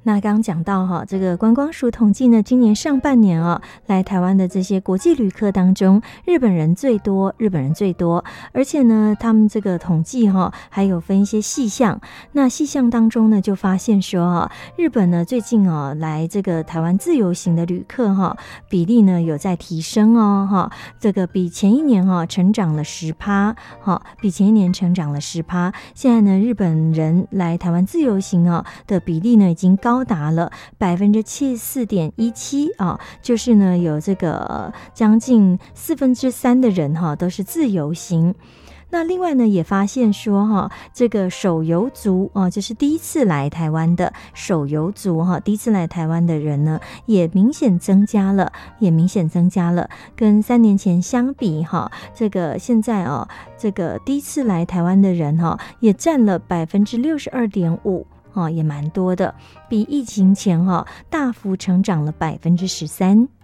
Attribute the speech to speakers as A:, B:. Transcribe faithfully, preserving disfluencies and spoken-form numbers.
A: 那刚刚讲到哈，这个观光署统计呢，今年上半年啊，来台湾的这些国际旅客当中，日本人最多，日本人最多，而且呢，他们这个统计哈，还有分一些细项。那细项当中呢，就发现说哈，日本呢最近哦来这个台湾自由行的旅客哈，比例呢有在提升哦哈，这个比前一年哈成长了十趴，哈，比前一年成长了十趴。现在呢，日本人来台湾自由行啊的比例呢，已经高。高达了百分之七十四点一七啊，就是呢有这个将近四分之三的人哈、啊、都是自由行。那另外呢，也发现说哈，这个手游族啊，就是第一次来台湾的手游族哈，第一次来台湾的人呢，也明显增加了，也明显增加了，跟三年前相比哈，这个现在啊，这个第一次来台湾的人哈，也占了百分之六十二点五。哦，也蛮多的，比疫情前哈、哦、大幅成长了百分之十三。